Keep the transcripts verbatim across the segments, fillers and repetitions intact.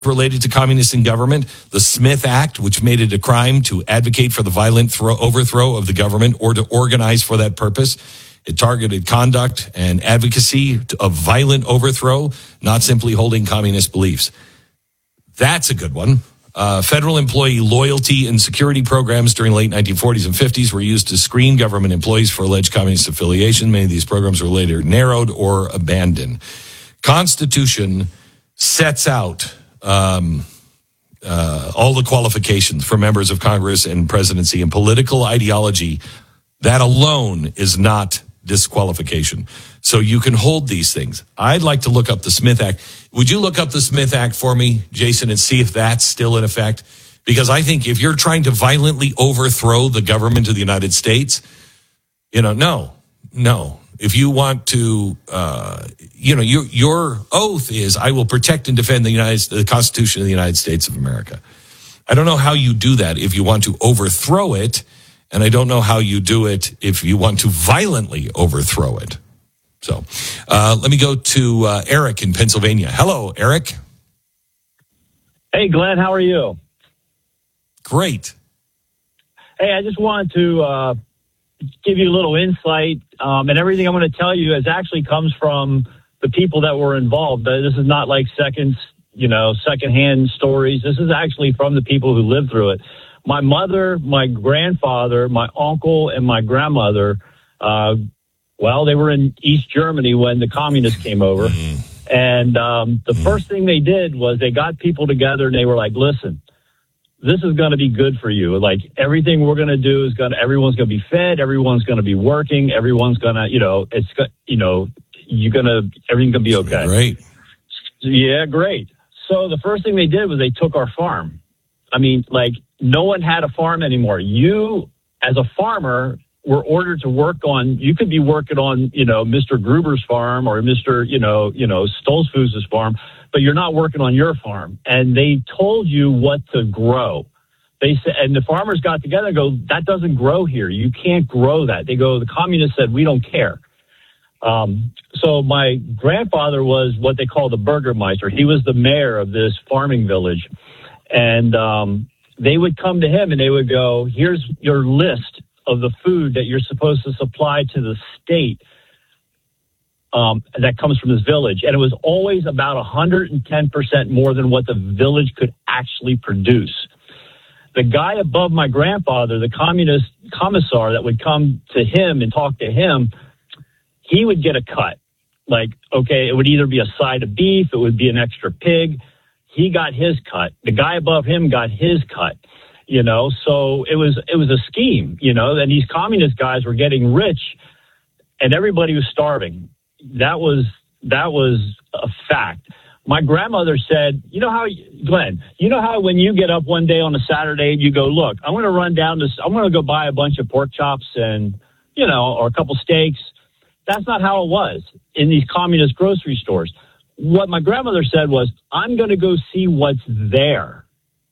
related to communists in government, the Smith Act, which made it a crime to advocate for the violent throw, overthrow of the government or to organize for that purpose. It targeted conduct and advocacy of violent overthrow, not simply holding communist beliefs. That's a good one. Uh, federal employee loyalty and security programs during the late nineteen forties and fifties were used to screen government employees for alleged communist affiliation. Many of these programs were later narrowed or abandoned. Constitution sets out um, uh, all the qualifications for members of Congress and presidency, and political ideology. That alone is not disqualification. So you can hold these things. I'd like to look up the Smith Act. Would you look up the Smith Act for me, Jason, and see if that's still in effect? Because I think if you're trying to violently overthrow the government of the United States, you know, no, no. If you want to, uh, you know, your your oath is, I will protect and defend the United, the Constitution of the United States of America. I don't know how you do that if you want to overthrow it, and I don't know how you do it if you want to violently overthrow it. So uh, let me go to uh, Eric in Pennsylvania. Hello, Eric. Hey, Glenn, how are you? Great. Hey, I just wanted to uh, give you a little insight, um, and everything I'm going to tell you is actually comes from the people that were involved. Uh, this is not like seconds, you know, secondhand stories. This is actually from the people who lived through it. My mother, my grandfather, my uncle, and my grandmother, uh, well, they were in East Germany when the communists came over. Mm-hmm. And um, the mm-hmm. first thing they did was they got people together and they were like, listen, this is going to be good for you. Like everything we're going to do is going to, everyone's going to be fed. Everyone's going to be working. Everyone's going to, you know, it's, you know, you're going to, everything's going to be okay. Great. Yeah, great. So the first thing they did was they took our farm. I mean, like no one had a farm anymore. You as a farmer were ordered to work on, you could be working on, you know, Mister Gruber's farm or Mister, you know, you know, Stolzfus's farm, but you're not working on your farm. And they told you what to grow. They said, and the farmers got together and go, that doesn't grow here. You can't grow that. They go, the communists said, we don't care. Um, so my grandfather was what they call the Burgermeister. He was the mayor of this farming village. And um, they would come to him and they would go, here's your list of the food that you're supposed to supply to the state um, that comes from this village. And it was always about one hundred ten percent more than what the village could actually produce. The guy above my grandfather, the communist commissar that would come to him and talk to him, he would get a cut. Like, okay, it would either be a side of beef, it would be an extra pig. He got his cut. The guy above him got his cut. You know, so it was it was a scheme, you know, and these communist guys were getting rich and everybody was starving. That was that was a fact. My grandmother said, you know how, Glenn, you know how when you get up one day on a Saturday and you go, look, I'm going to run down this, I'm going to go buy a bunch of pork chops and, you know, or a couple steaks. That's not how it was in these communist grocery stores. What my grandmother said was, I'm going to go see what's there.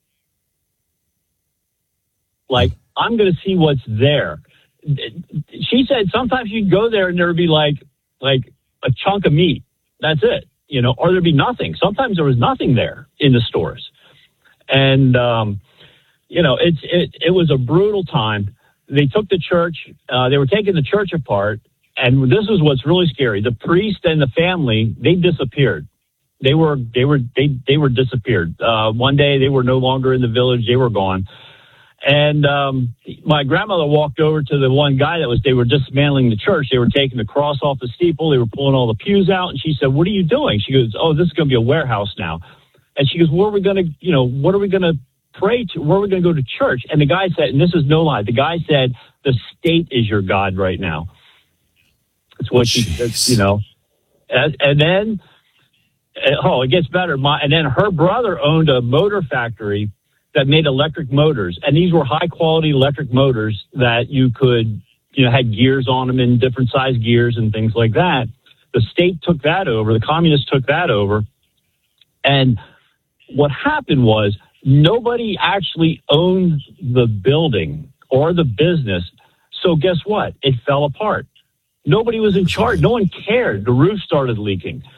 Like, I'm going to see what's there. She said sometimes you'd go there and there would be like, like a chunk of meat. That's it, you know, or there'd be nothing. Sometimes there was nothing there in the stores. And, um, you know, it's, it, it was a brutal time. They took the church, uh, they were taking the church apart. And this is what's really scary. The priest and the family, they disappeared. They were, they were, they, they were disappeared. Uh, one day they were no longer in the village. They were gone. And um, my grandmother walked over to the one guy that was, they were dismantling the church. They were taking the cross off the steeple. They were pulling all the pews out. And she said, what are you doing? She goes, oh, this is going to be a warehouse now. And she goes, where are we going to, you know, what are we going to pray to? Where are we going to go to church? And the guy said, and this is no lie, the guy said, the state is your God right now. That's what she said, you know. And, and then, oh, it gets better. My, and then her brother owned a motor factory that made electric motors. And these were high quality electric motors that you could, you know, had gears on them in different size gears and things like that. The state took that over. The communists took that over. And what happened was nobody actually owned the building or the business. So guess what? It fell apart. Nobody was in charge. No one cared. The roof started leaking.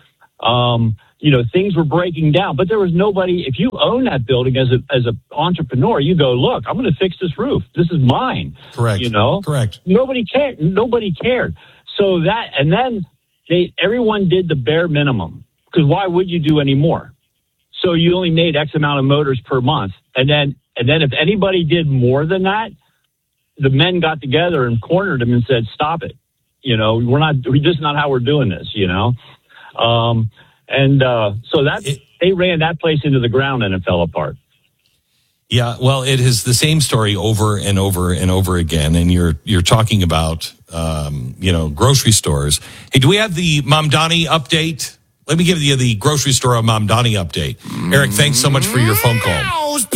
Um, you know, things were breaking down, but there was nobody. If you own that building as a as an entrepreneur, you go, look, I'm going to fix this roof. This is mine. Correct. You know, correct. Nobody cared. Nobody cared. So that, and then they, everyone did the bare minimum, because why would you do any more? So you only made X amount of motors per month, and then and then if anybody did more than that, the men got together and cornered them and said, stop it. You know, we're not. We just not how we're doing this. You know. Um, And uh, so that it, they ran that place into the ground and it fell apart. Yeah, well, it is the same story over and over and over again. And you're you're talking about um, you know, grocery stores. Hey, do we have the Mamdani update? Let me give you the grocery store Mamdani update. Eric, thanks so much for your phone call.